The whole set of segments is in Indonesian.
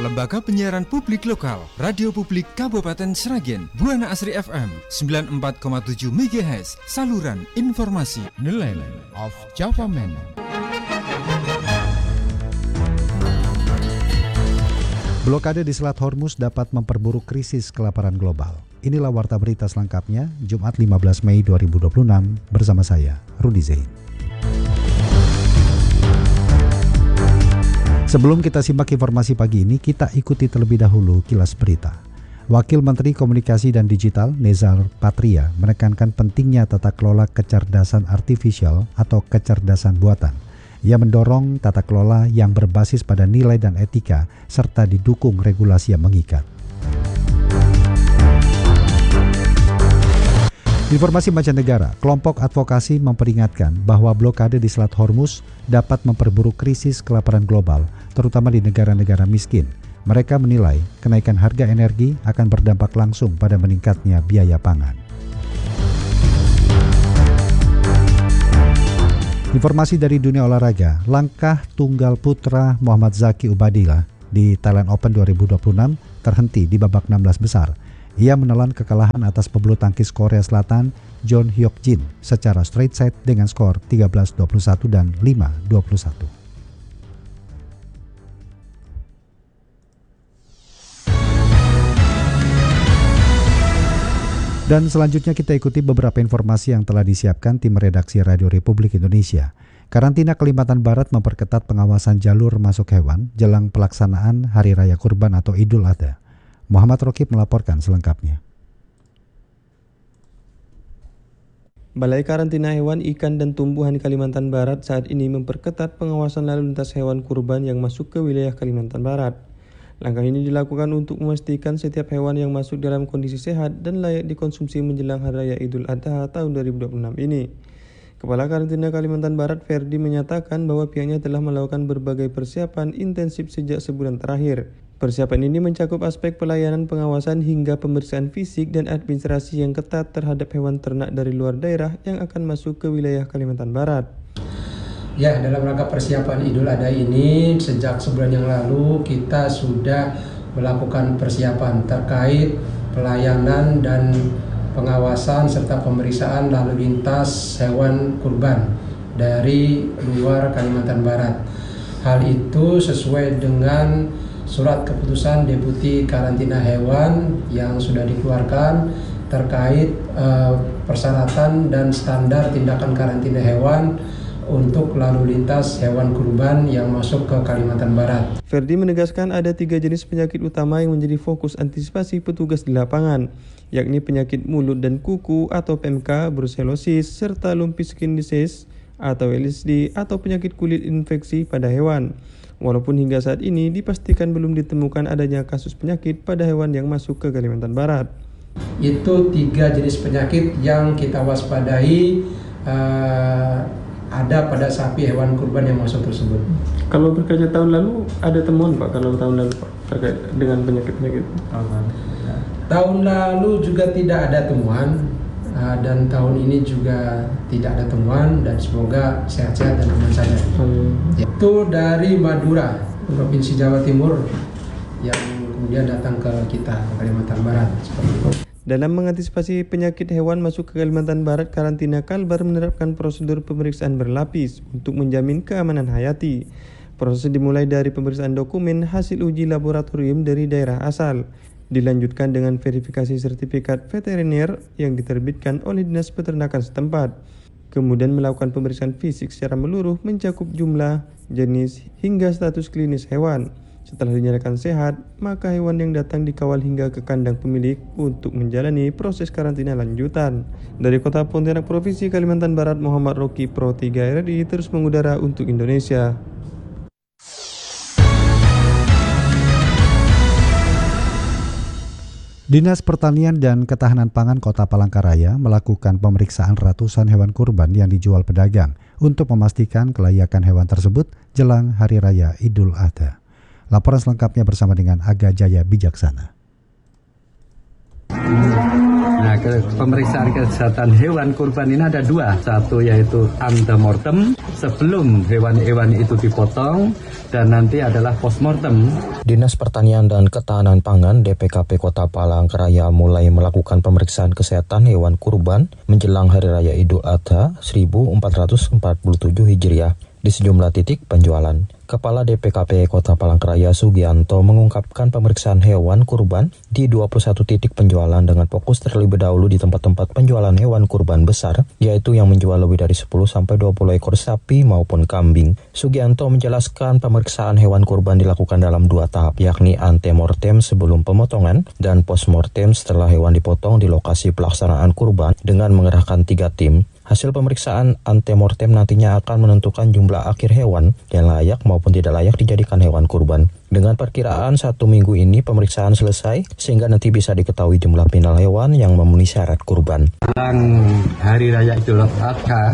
Lembaga Penyiaran Publik Lokal, Radio Publik Kabupaten Sragen, Buana Asri FM 94,7 MHz, saluran informasi Nelayan of Java Man. Blokade di Selat Hormuz dapat memperburuk krisis kelaparan global. Inilah warta berita selengkapnya, Jumat 15 Mei 2026, bersama saya, Rudi Zain. Sebelum kita simak informasi pagi ini, kita ikuti terlebih dahulu kilas berita. Wakil Menteri Komunikasi dan Digital, Nezar Patria, menekankan pentingnya tata kelola kecerdasan artifisial atau kecerdasan buatan. Ia mendorong tata kelola yang berbasis pada nilai dan etika, serta didukung regulasi yang mengikat. Informasi mancanegara, kelompok advokasi memperingatkan bahwa blokade di Selat Hormuz dapat memperburuk krisis kelaparan global, terutama di negara-negara miskin. Mereka menilai kenaikan harga energi akan berdampak langsung pada meningkatnya biaya pangan. Informasi dari dunia olahraga, langkah tunggal putra Muhammad Zaki Ubadillah di Thailand Open 2026 terhenti di babak 16 besar. Ia menelan kekalahan atas pebulu tangkis Korea Selatan John Hyuk Jin secara straight set dengan skor 13-21 dan 5-21. Dan selanjutnya kita ikuti beberapa informasi yang telah disiapkan tim redaksi Radio Republik Indonesia. Karantina Kalimantan Barat memperketat pengawasan jalur masuk hewan jelang pelaksanaan Hari Raya Kurban atau Idul Adha. Muhammad Rokib melaporkan selengkapnya. Balai Karantina Hewan, Ikan, dan Tumbuhan Kalimantan Barat saat ini memperketat pengawasan lalu lintas hewan kurban yang masuk ke wilayah Kalimantan Barat. Langkah ini dilakukan untuk memastikan setiap hewan yang masuk dalam kondisi sehat dan layak dikonsumsi menjelang Hari Raya Idul Adha tahun 2026 ini. Kepala Karantina Kalimantan Barat, Ferdi, menyatakan bahwa pihaknya telah melakukan berbagai persiapan intensif sejak sebulan terakhir. Persiapan ini mencakup aspek pelayanan pengawasan hingga pemeriksaan fisik dan administrasi yang ketat terhadap hewan ternak dari luar daerah yang akan masuk ke wilayah Kalimantan Barat. Ya, dalam rangka persiapan Idul Adha ini, sejak sebulan yang lalu kita sudah melakukan persiapan terkait pelayanan dan pengawasan serta pemeriksaan lalu lintas hewan kurban dari luar Kalimantan Barat. Hal itu sesuai dengan surat keputusan Deputi Karantina Hewan yang sudah dikeluarkan terkait persyaratan dan standar tindakan karantina hewan untuk lalu lintas hewan kurban yang masuk ke Kalimantan Barat. Ferdi menegaskan ada 3 jenis penyakit utama yang menjadi fokus antisipasi petugas di lapangan, yakni penyakit mulut dan kuku atau PMK, brucellosis, serta lumpy skin disease atau LSD atau penyakit kulit infeksi pada hewan. Walaupun hingga saat ini dipastikan belum ditemukan adanya kasus penyakit pada hewan yang masuk ke Kalimantan Barat. Itu 3 jenis penyakit yang kita waspadai ada pada sapi hewan kurban yang masuk tersebut. Kalau berkaca tahun lalu ada temuan Pak, kalau tahun lalu Pak terkait dengan penyakit-penyakit? Tahun lalu juga tidak ada temuan dan tahun ini juga tidak ada temuan dan semoga sehat-sehat dan aman saja. Itu dari Madura, Provinsi Jawa Timur yang kemudian datang ke kita, ke Kalimantan Barat. Seperti itu. Dalam mengantisipasi penyakit hewan masuk ke Kalimantan Barat, Karantina Kalbar menerapkan prosedur pemeriksaan berlapis untuk menjamin keamanan hayati. Proses dimulai dari pemeriksaan dokumen hasil uji laboratorium dari daerah asal, dilanjutkan dengan verifikasi sertifikat veteriner yang diterbitkan oleh Dinas Peternakan setempat. Kemudian melakukan pemeriksaan fisik secara menyeluruh mencakup jumlah, jenis, hingga status klinis hewan. Setelah dinyatakan sehat, maka hewan yang datang dikawal hingga ke kandang pemilik untuk menjalani proses karantina lanjutan. Dari Kota Pontianak, Provinsi Kalimantan Barat, Muhammad Roki, Pro 3 RRI terus mengudara untuk Indonesia. Dinas Pertanian dan Ketahanan Pangan Kota Palangkaraya melakukan pemeriksaan ratusan hewan kurban yang dijual pedagang untuk memastikan kelayakan hewan tersebut jelang Hari Raya Idul Adha. Laporan selengkapnya bersama dengan Aga Jaya Bijaksana. Nah, pemeriksaan kesehatan hewan kurban ini ada dua. Satu yaitu antemortem sebelum hewan-hewan itu dipotong, dan nanti adalah postmortem. Dinas Pertanian dan Ketahanan Pangan DPKP Kota Palangkaraya mulai melakukan pemeriksaan kesehatan hewan kurban menjelang Hari Raya Idul Adha 1447 Hijriah di sejumlah titik penjualan. Kepala DPKP Kota Palangkaraya Sugianto mengungkapkan pemeriksaan hewan kurban di 21 titik penjualan dengan fokus terlebih dahulu di tempat-tempat penjualan hewan kurban besar, yaitu yang menjual lebih dari 10-20 ekor sapi maupun kambing. Sugianto menjelaskan pemeriksaan hewan kurban dilakukan dalam 2 tahap, yakni antemortem sebelum pemotongan dan postmortem setelah hewan dipotong di lokasi pelaksanaan kurban dengan mengerahkan 3 tim. Hasil pemeriksaan antemortem nantinya akan menentukan jumlah akhir hewan yang layak maupun tidak layak dijadikan hewan kurban. Dengan perkiraan 1 minggu ini pemeriksaan selesai sehingga nanti bisa diketahui jumlah final hewan yang memenuhi syarat kurban. Hari Raya Idul Adha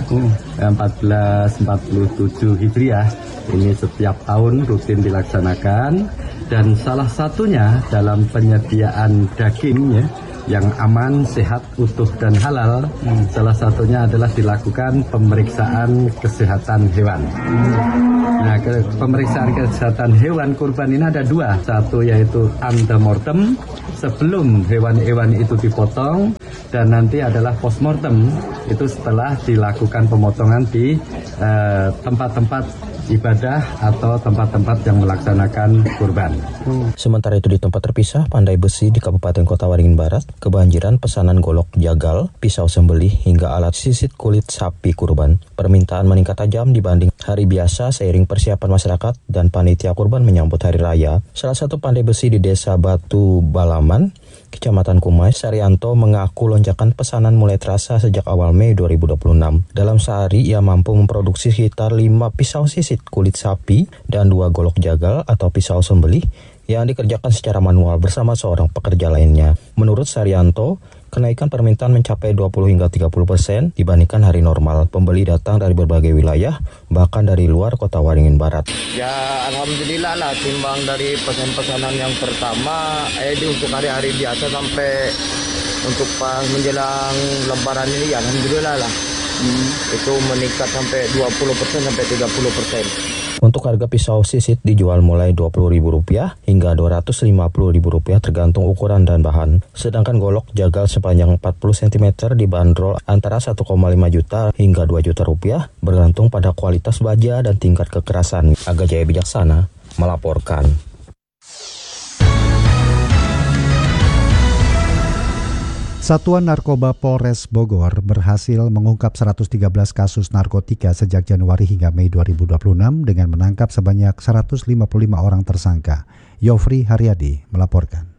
1447 Hijriah ini setiap tahun rutin dilaksanakan, dan salah satunya dalam penyediaan dagingnya yang aman, sehat, utuh, dan halal, salah satunya adalah dilakukan pemeriksaan kesehatan hewan. Nah, pemeriksaan kesehatan hewan kurban ini ada dua. Satu yaitu antemortem sebelum hewan-hewan itu dipotong, dan nanti adalah postmortem, itu setelah dilakukan pemotongan di tempat-tempat ibadah atau tempat-tempat yang melaksanakan kurban. Sementara itu di tempat terpisah Pandai Besi di Kabupaten Kota Waringin Barat, kebanjiran pesanan golok jagal, pisau sembelih hingga alat sisit kulit sapi kurban. Permintaan meningkat tajam dibanding hari biasa seiring persiapan masyarakat dan panitia kurban menyambut hari raya. Salah satu Pandai Besi di Desa Batu Balaman, Kecamatan Kumai, Saryanto mengaku lonjakan pesanan mulai terasa sejak awal Mei 2026. Dalam sehari ia mampu memproduksi sekitar 5 pisau sisit kulit sapi dan 2 golok jagal atau pisau sembelih yang dikerjakan secara manual bersama seorang pekerja lainnya. Menurut Saryanto, kenaikan permintaan mencapai 20 hingga 30% dibandingkan hari normal. Pembeli datang dari berbagai wilayah, bahkan dari luar Kota Waringin Barat. Ya alhamdulillah lah, timbang dari pesan-pesanan yang pertama untuk hari-hari biasa sampai untuk pas menjelang lebaran ini, ya alhamdulillah lah. Itu meningkat sampai 20% sampai 30%. Untuk harga pisau sisit dijual mulai Rp20.000 hingga Rp250.000 tergantung ukuran dan bahan. Sedangkan golok jagal sepanjang 40 cm dibanderol antara 1,5 juta hingga 2 juta rupiah bergantung pada kualitas baja dan tingkat kekerasan. Aga Jaya Bijaksana melaporkan. Satuan Narkoba Polres Bogor berhasil mengungkap 113 kasus narkotika sejak Januari hingga Mei 2026 dengan menangkap sebanyak 155 orang tersangka. Yofri Haryadi melaporkan.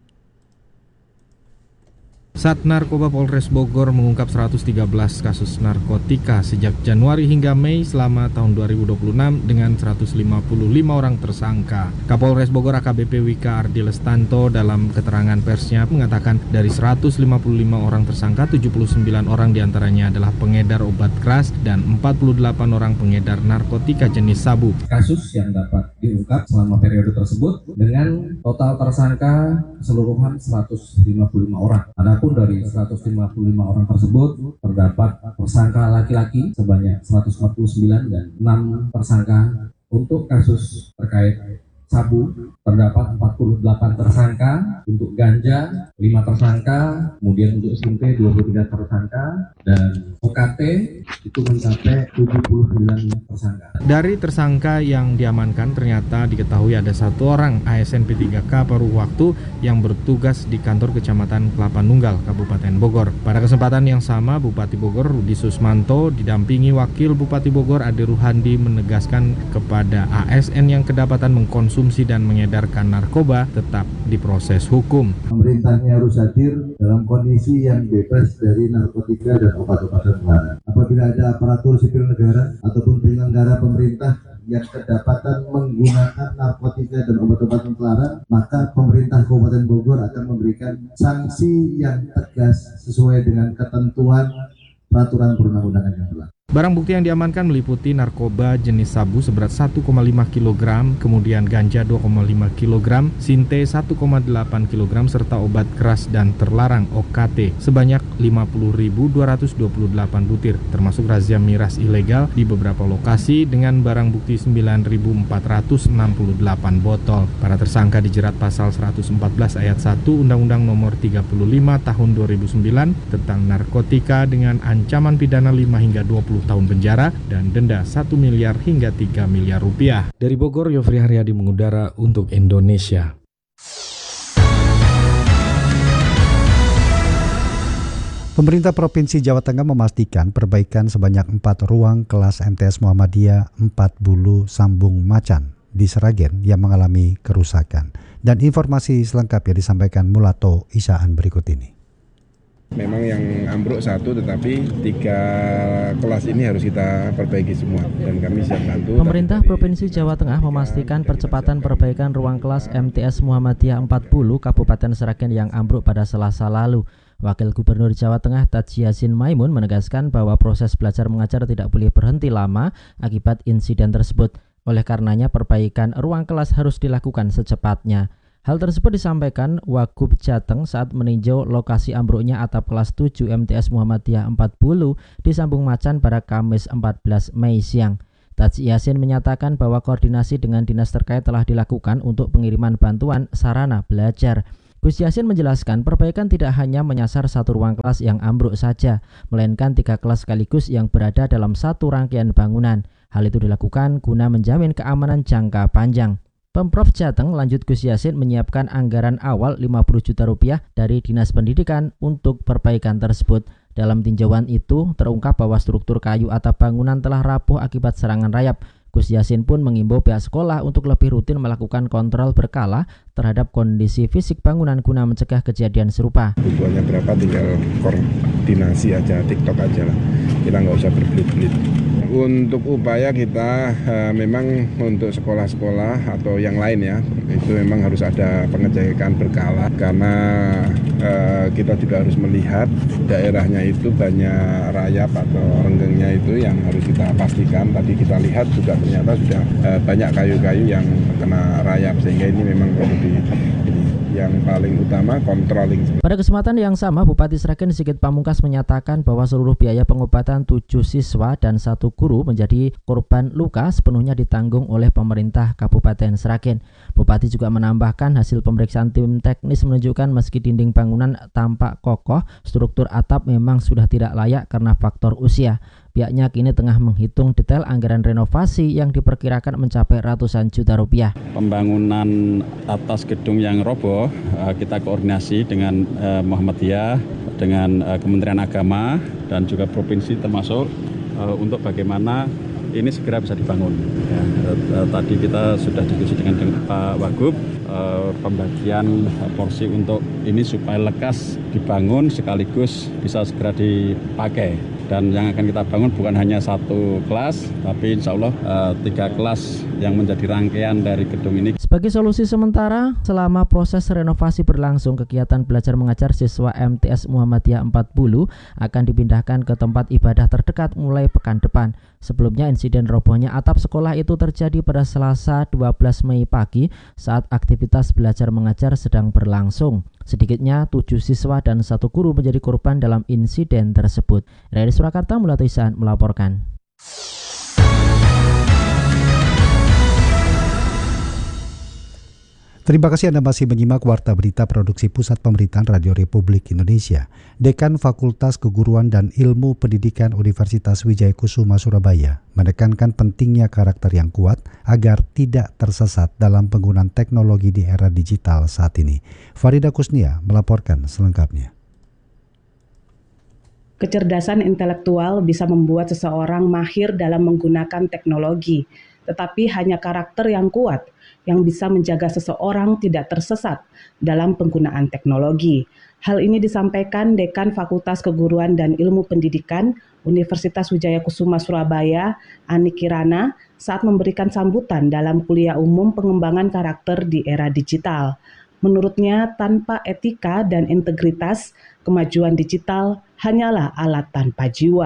Sat Narkoba Polres Bogor mengungkap 113 kasus narkotika sejak Januari hingga Mei selama tahun 2026 dengan 155 orang tersangka. Kapolres Bogor AKBP Wika Ardi Lestanto dalam keterangan persnya mengatakan dari 155 orang tersangka, 79 orang diantaranya adalah pengedar obat keras dan 48 orang pengedar narkotika jenis sabu. Kasus yang dapat diungkap selama periode tersebut dengan total tersangka keseluruhan 155 orang. Adapun dari 155 orang tersebut terdapat tersangka laki-laki sebanyak 149 dan 6 tersangka. Untuk kasus terkait sabu terdapat 48 tersangka, untuk ganja 5 tersangka, kemudian untuk SMP 23 tersangka, dan OKT itu mencapai 79 tersangka. Dari tersangka yang diamankan ternyata diketahui ada 1 orang ASN P3K paruh waktu yang bertugas di kantor Kecamatan Kelapa Nunggal, Kabupaten Bogor. Pada kesempatan yang sama, Bupati Bogor Rudi Susmanto didampingi Wakil Bupati Bogor Ade Ruhandi menegaskan kepada ASN yang kedapatan mengkonsumsi dan mengedarkan narkoba tetap diproses hukum. Pemerintahnya harus hadir dalam kondisi yang bebas dari narkotika dan obat-obatan terlarang. Apabila ada aparatur sipil negara ataupun penyelenggara pemerintah yang kedapatan menggunakan narkotika dan obat-obatan terlarang, maka pemerintah Kabupaten Bogor akan memberikan sanksi yang tegas sesuai dengan ketentuan peraturan perundang-undangan yang berlaku. Barang bukti yang diamankan meliputi narkoba jenis sabu seberat 1,5 kg, kemudian ganja 2,5 kg, sinte 1,8 kg, serta obat keras dan terlarang OKT sebanyak 50.228 butir, termasuk razia miras ilegal di beberapa lokasi dengan barang bukti 9.468 botol. Para tersangka dijerat pasal 114 ayat 1 Undang-Undang Nomor 35 Tahun 2009 tentang narkotika dengan ancaman pidana 5 hingga 20 tahun penjara dan denda 1 miliar hingga 3 miliar rupiah. Dari Bogor, Yofri Haryadi mengudara untuk Indonesia. Pemerintah Provinsi Jawa Tengah memastikan perbaikan sebanyak 4 ruang kelas MTS Muhammadiyah 4 Bulu Sambung Macan di Sragen yang mengalami kerusakan. Dan informasi selengkapnya disampaikan Mulato Isaan berikut ini. Memang yang ambruk 1, tetapi 3 kelas ini harus kita perbaiki semua dan kami siap bantu. Pemerintah Provinsi Jawa Tengah memastikan percepatan perbaikan ruang kelas MTS Muhammadiyah 40 Kabupaten Sragen yang ambruk pada Selasa lalu. Wakil Gubernur Jawa Tengah Taji Yasin Maimun menegaskan bahwa proses belajar mengajar tidak boleh berhenti lama akibat insiden tersebut. Oleh karenanya perbaikan ruang kelas harus dilakukan secepatnya. Hal tersebut disampaikan Wagub Jateng saat meninjau lokasi ambruknya atap kelas 7 MTS Muhammadiyah 4 Bulu di Sambung Macan pada Kamis 14 Mei siang. Taji Yasin menyatakan bahwa koordinasi dengan dinas terkait telah dilakukan untuk pengiriman bantuan sarana belajar. Gus Yasin menjelaskan perbaikan tidak hanya menyasar 1 ruang kelas yang ambruk saja, melainkan 3 kelas sekaligus yang berada dalam 1 rangkaian bangunan. Hal itu dilakukan guna menjamin keamanan jangka panjang. Pemprov Jateng, lanjut Gus Yasin, menyiapkan anggaran awal 50 juta rupiah dari Dinas Pendidikan untuk perbaikan tersebut. Dalam tinjauan itu terungkap bahwa struktur kayu atap bangunan telah rapuh akibat serangan rayap. Gus Yasin pun mengimbau pihak sekolah untuk lebih rutin melakukan kontrol berkala terhadap kondisi fisik bangunan guna mencegah kejadian serupa. Tujuannya berapa tinggal koordinasi aja, TikTok aja lah. Kita nggak usah berbelit-belit. Untuk upaya kita memang untuk sekolah-sekolah atau yang lain ya, itu memang harus ada pengecekan berkala karena kita juga harus melihat daerahnya itu banyak rayap atau renggengnya itu yang harus kita pastikan. Tadi kita lihat juga ternyata sudah banyak kayu-kayu yang kena rayap sehingga ini memang perlu yang paling utama controlling. Pada kesempatan yang sama, Bupati Sragen Sigit Pamungkas menyatakan bahwa seluruh biaya pengobatan 7 siswa dan 1 guru menjadi korban luka sepenuhnya ditanggung oleh pemerintah Kabupaten Sragen. Bupati juga menambahkan hasil pemeriksaan tim teknis menunjukkan meski dinding bangunan tampak kokoh, struktur atap memang sudah tidak layak karena faktor usia. Pihaknya kini tengah menghitung detail anggaran renovasi yang diperkirakan mencapai ratusan juta rupiah. Pembangunan atas gedung yang roboh, kita koordinasi dengan Muhammadiyah, dengan Kementerian Agama, dan juga Provinsi termasuk untuk bagaimana ini segera bisa dibangun. Ya, tadi kita sudah diskusi dengan Pak Wagub, pembagian porsi untuk ini supaya lekas dibangun sekaligus bisa segera dipakai. Dan yang akan kita bangun bukan hanya 1 kelas, tapi insya Allah 3 kelas yang menjadi rangkaian dari gedung ini. Sebagai solusi sementara, selama proses renovasi berlangsung, kegiatan belajar mengajar siswa MTS Muhammadiyah 4 Bulu akan dipindahkan ke tempat ibadah terdekat mulai pekan depan. Sebelumnya insiden robohnya atap sekolah itu terjadi pada Selasa 12 Mei pagi saat aktivitas belajar mengajar sedang berlangsung. Sedikitnya 7 siswa dan 1 guru menjadi korban dalam insiden tersebut. Dari Surakarta, Mulato Isaan melaporkan. Terima kasih Anda masih menyimak Warta Berita Produksi Pusat Pemberitaan Radio Republik Indonesia. Dekan Fakultas Keguruan dan Ilmu Pendidikan Universitas Wijaya Kusuma Surabaya menekankan pentingnya karakter yang kuat agar tidak tersesat dalam penggunaan teknologi di era digital saat ini. Farida Kusnia melaporkan selengkapnya. Kecerdasan intelektual bisa membuat seseorang mahir dalam menggunakan teknologi, tetapi hanya karakter yang kuat yang bisa menjaga seseorang tidak tersesat dalam penggunaan teknologi. Hal ini disampaikan Dekan Fakultas Keguruan dan Ilmu Pendidikan Universitas Wijaya Kusuma Surabaya, Ani Kirana, saat memberikan sambutan dalam kuliah umum pengembangan karakter di era digital. Menurutnya, tanpa etika dan integritas, kemajuan digital hanyalah alat tanpa jiwa.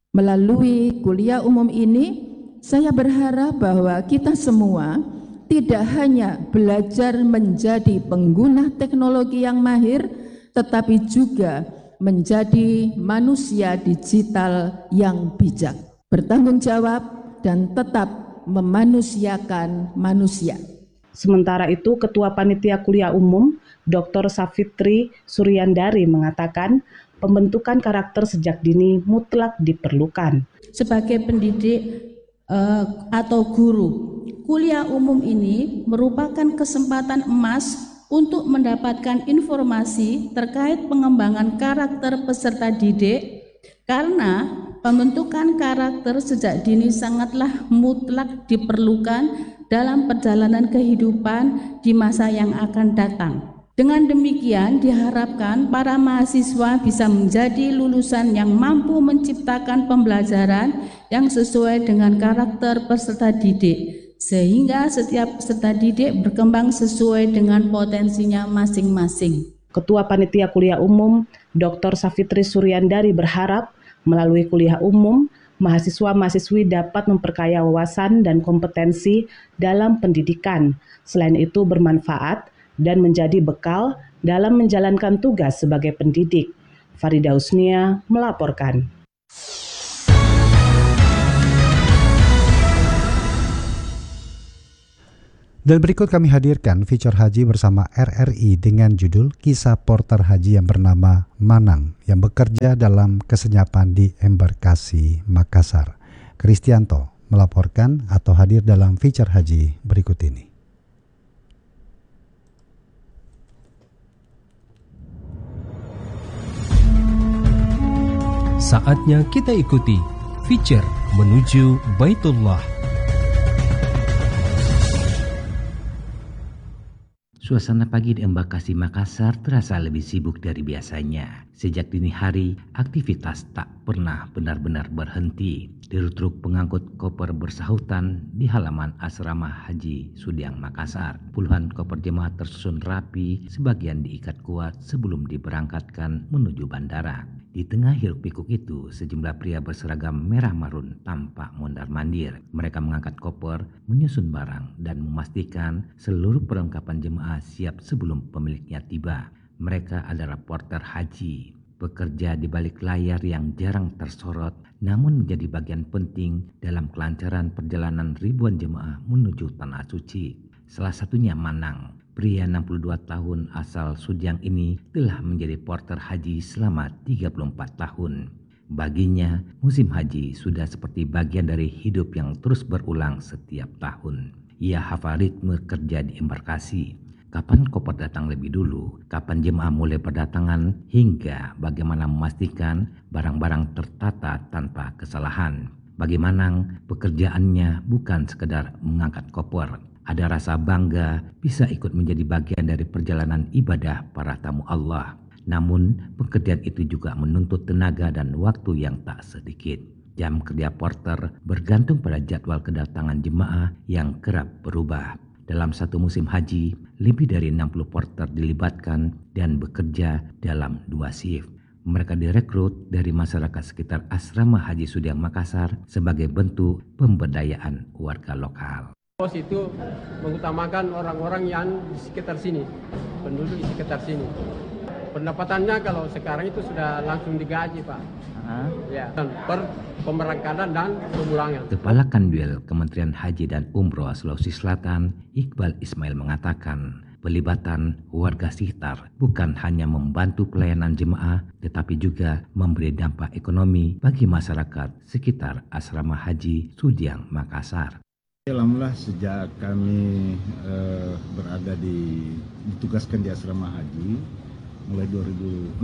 Melalui kuliah umum ini, saya berharap bahwa kita semua tidak hanya belajar menjadi pengguna teknologi yang mahir, tetapi juga menjadi manusia digital yang bijak, bertanggung jawab, dan tetap memanusiakan manusia. Sementara itu, Ketua Panitia Kuliah Umum, Dr. Safitri Suryandari mengatakan, pembentukan karakter sejak dini mutlak diperlukan. Sebagai pendidik atau guru, kuliah umum ini merupakan kesempatan emas untuk mendapatkan informasi terkait pengembangan karakter peserta didik, karena pembentukan karakter sejak dini sangatlah mutlak diperlukan dalam perjalanan kehidupan di masa yang akan datang. Dengan demikian diharapkan para mahasiswa bisa menjadi lulusan yang mampu menciptakan pembelajaran yang sesuai dengan karakter peserta didik, sehingga setiap peserta didik berkembang sesuai dengan potensinya masing-masing. Ketua Panitia Kuliah Umum, Dr. Safitri Suryandari berharap melalui kuliah umum, mahasiswa-mahasiswi dapat memperkaya wawasan dan kompetensi dalam pendidikan. Selain itu bermanfaat dan menjadi bekal dalam menjalankan tugas sebagai pendidik. Farida Husnia melaporkan. Dan berikut kami hadirkan feature haji bersama RRI dengan judul Kisah Porter Haji yang bernama Manang yang bekerja dalam kesenyapan di embarkasi Makassar. Kristianto melaporkan atau hadir dalam feature haji berikut ini. Saatnya kita ikuti feature menuju Baitullah. Suasana pagi di embarkasi Makassar terasa lebih sibuk dari biasanya. Sejak dini hari, aktivitas tak pernah benar-benar berhenti. Truk-truk pengangkut koper bersahutan di halaman asrama Haji Sudiang Makassar. Puluhan koper jemaah tersusun rapi, sebagian diikat kuat sebelum diberangkatkan menuju bandara. Di tengah hiruk-pikuk itu, sejumlah pria berseragam merah marun tampak mondar-mandir. Mereka mengangkat koper, menyusun barang, dan memastikan seluruh perlengkapan jemaah siap sebelum pemiliknya tiba. Mereka adalah porter haji, bekerja di balik layar yang jarang tersorot, namun menjadi bagian penting dalam kelancaran perjalanan ribuan jemaah menuju Tanah Suci. Salah satunya Manang. Pria 62 tahun asal Sudiang ini telah menjadi porter haji selama 34 tahun. Baginya, musim haji sudah seperti bagian dari hidup yang terus berulang setiap tahun. Ia hafal ritme kerja di embarkasi. Kapan koper datang lebih dulu, kapan jemaah mulai berdatangan, hingga bagaimana memastikan barang-barang tertata tanpa kesalahan. Bagi Manang, pekerjaannya bukan sekedar mengangkat koper. Ada rasa bangga bisa ikut menjadi bagian dari perjalanan ibadah para tamu Allah. Namun, pekerjaan itu juga menuntut tenaga dan waktu yang tak sedikit. Jam kerja porter bergantung pada jadwal kedatangan jemaah yang kerap berubah. Dalam satu musim haji, lebih dari 60 porter dilibatkan dan bekerja dalam 2 shift. Mereka direkrut dari masyarakat sekitar asrama Haji Sudiang Makassar sebagai bentuk pemberdayaan warga lokal. Pos itu mengutamakan orang-orang yang di sekitar sini, penduduk di sekitar sini. Pendapatannya kalau sekarang itu sudah langsung digaji, Pak. Ya, per pemberangkatan dan pemulangan. Kepala Kanwil Kementerian Haji dan Umroh Sulawesi Selatan, Iqbal Ismail mengatakan, pelibatan warga sekitar bukan hanya membantu pelayanan jemaah, tetapi juga memberi dampak ekonomi bagi masyarakat sekitar asrama Haji Sudiang Makassar. Alhamdulillah sejak kami ditugaskan di asrama haji mulai 2006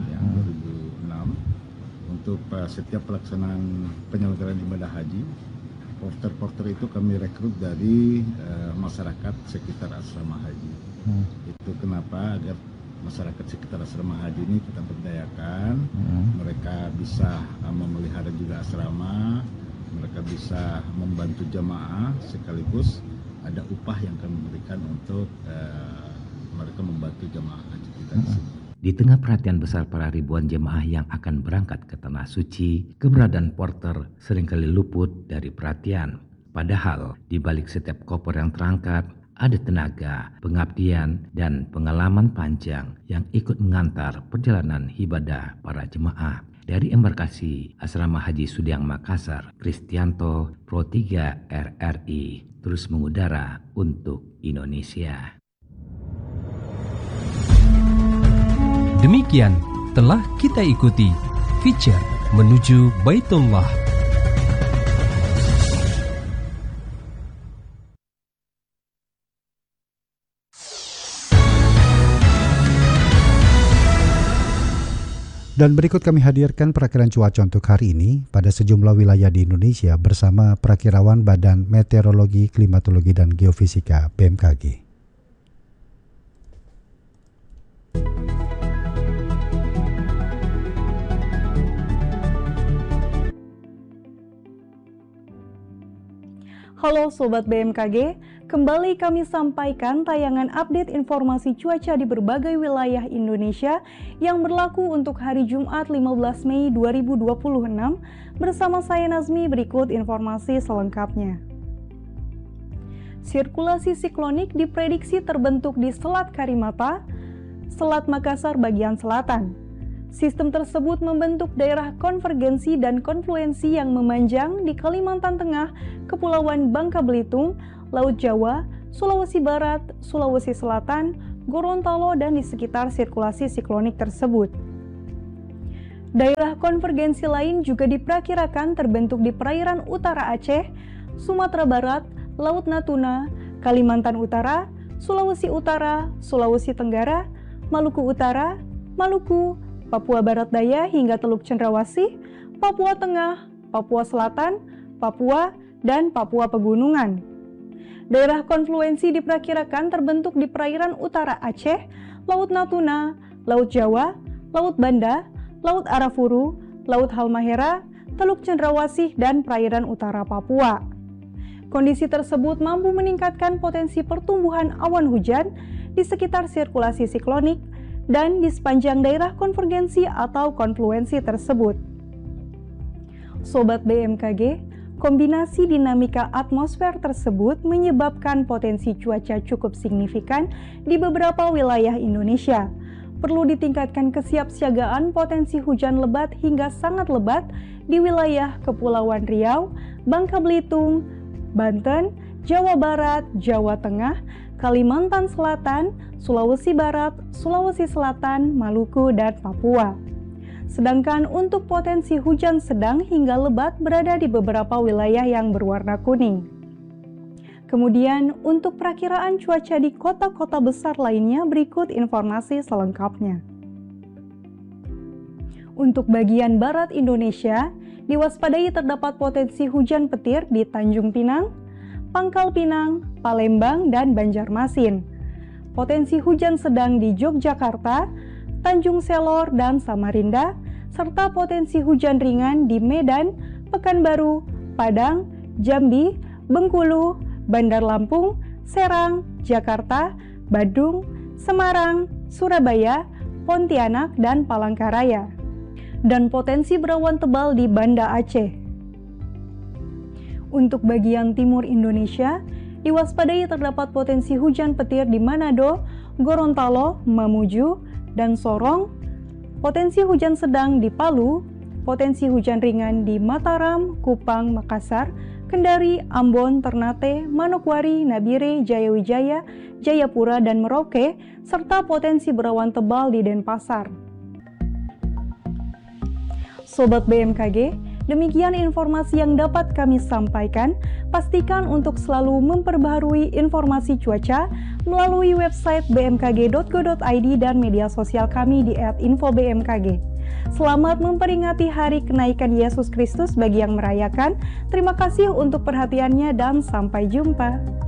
untuk setiap pelaksanaan penyelenggaraan ibadah haji, porter-porter itu kami rekrut dari masyarakat sekitar asrama haji. Itu kenapa agar masyarakat sekitar asrama haji ini kita berdayakan, mereka bisa memelihara juga asrama, mereka bisa membantu jamaah, sekaligus ada upah yang kami berikan untuk mereka membantu jamaah haji kita di sini. Di tengah perhatian besar para ribuan jemaah yang akan berangkat ke Tanah Suci, keberadaan porter seringkali luput dari perhatian. Padahal di balik setiap koper yang terangkat, ada tenaga, pengabdian, dan pengalaman panjang yang ikut mengantar perjalanan ibadah para jemaah. Dari embarkasi Asrama Haji Sudiang Makassar, Kristianto, Pro 3 RRI, terus mengudara untuk Indonesia. Demikian telah kita ikuti feature menuju Baitullah. Dan berikut kami hadirkan perakiran cuaca untuk hari ini pada sejumlah wilayah di Indonesia bersama Perakirawan Badan Meteorologi, Klimatologi, dan Geofisika BMKG. Halo Sobat BMKG, kembali kami sampaikan tayangan update informasi cuaca di berbagai wilayah Indonesia yang berlaku untuk hari Jumat 15 Mei 2026 bersama saya Nazmi. Berikut informasi selengkapnya. Sirkulasi siklonik diprediksi terbentuk di Selat Karimata, Selat Makassar bagian selatan. Sistem tersebut membentuk daerah konvergensi dan konfluensi yang memanjang di Kalimantan Tengah, Kepulauan Bangka Belitung, Laut Jawa, Sulawesi Barat, Sulawesi Selatan, Gorontalo, dan di sekitar sirkulasi siklonik tersebut. Daerah konvergensi lain juga diperkirakan terbentuk di perairan utara Aceh, Sumatera Barat, Laut Natuna, Kalimantan Utara, Sulawesi Utara, Sulawesi Tenggara, Maluku Utara, Maluku, Papua Barat Daya hingga Teluk Cendrawasih, Papua Tengah, Papua Selatan, Papua, dan Papua Pegunungan. Daerah konfluensi diperkirakan terbentuk di perairan utara Aceh, Laut Natuna, Laut Jawa, Laut Banda, Laut Arafuru, Laut Halmahera, Teluk Cendrawasih, dan perairan utara Papua. Kondisi tersebut mampu meningkatkan potensi pertumbuhan awan hujan di sekitar sirkulasi siklonik dan di sepanjang daerah konvergensi atau konfluensi tersebut. Sobat BMKG, kombinasi dinamika atmosfer tersebut menyebabkan potensi cuaca cukup signifikan di beberapa wilayah Indonesia. Perlu ditingkatkan kesiapsiagaan potensi hujan lebat hingga sangat lebat di wilayah Kepulauan Riau, Bangka Belitung, Banten, Jawa Barat, Jawa Tengah, Kalimantan Selatan, Sulawesi Barat, Sulawesi Selatan, Maluku, dan Papua. Sedangkan untuk potensi hujan sedang hingga lebat berada di beberapa wilayah yang berwarna kuning. Kemudian untuk perakiraan cuaca di kota-kota besar lainnya berikut informasi selengkapnya. Untuk bagian barat Indonesia, diwaspadai terdapat potensi hujan petir di Tanjung Pinang, Pangkal Pinang, Palembang, dan Banjarmasin. Potensi hujan sedang di Yogyakarta, Tanjung Selor, dan Samarinda, serta potensi hujan ringan di Medan, Pekanbaru, Padang, Jambi, Bengkulu, Bandar Lampung, Serang, Jakarta, Bandung, Semarang, Surabaya, Pontianak, dan Palangkaraya. Dan potensi berawan tebal di Banda Aceh. Untuk bagian timur Indonesia, diwaspadai terdapat potensi hujan petir di Manado, Gorontalo, Mamuju, dan Sorong, potensi hujan sedang di Palu, potensi hujan ringan di Mataram, Kupang, Makassar, Kendari, Ambon, Ternate, Manokwari, Nabire, Jayawijaya, Jayapura, dan Merauke, serta potensi berawan tebal di Denpasar. Sobat BMKG, demikian informasi yang dapat kami sampaikan. Pastikan untuk selalu memperbaharui informasi cuaca melalui website bmkg.go.id dan media sosial kami di @infobmkg. Selamat memperingati hari kenaikan Yesus Kristus bagi yang merayakan. Terima kasih untuk perhatiannya dan sampai jumpa.